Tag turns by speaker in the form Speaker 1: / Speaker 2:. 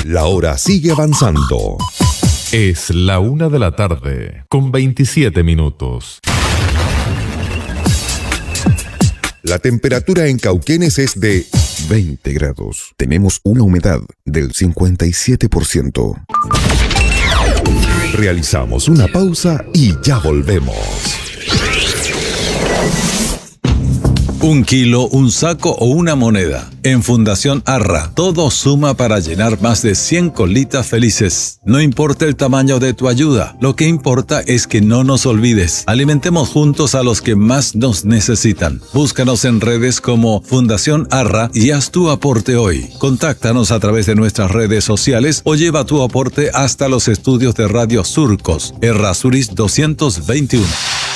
Speaker 1: La hora sigue avanzando.
Speaker 2: Es la 1:00 con 27 minutos.
Speaker 1: La temperatura en Cauquenes es de 20 grados. Tenemos una humedad del 57%. Realizamos una pausa y ya volvemos.
Speaker 3: 1 kilo, un saco o una moneda. En Fundación Arra, todo suma para llenar más de 100 colitas felices. No importa el tamaño de tu ayuda, lo que importa es que no nos olvides. Alimentemos juntos a los que más nos necesitan. Búscanos en redes como Fundación Arra y haz tu aporte hoy. Contáctanos a través de nuestras redes sociales o lleva tu aporte hasta los estudios de Radio Surcos, Errázuriz 221.